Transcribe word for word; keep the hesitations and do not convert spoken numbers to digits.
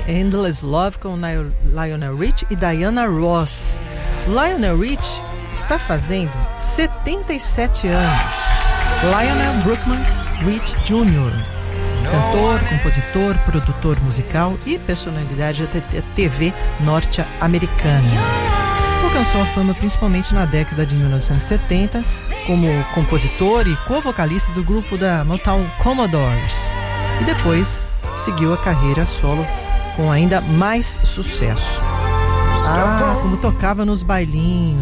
Endless Love com Lionel Rich e Diana Ross. Lionel Rich está fazendo setenta e sete anos. Lionel Brookman Rich Júnior, cantor, compositor, produtor musical e personalidade da T V norte-americana. Alcançou a fama principalmente na década de mil novecentos e setenta como compositor e co-vocalista do grupo da Motown Commodores, e depois seguiu a carreira solo com ainda mais sucesso. Ah, como tocava nos bailinhos.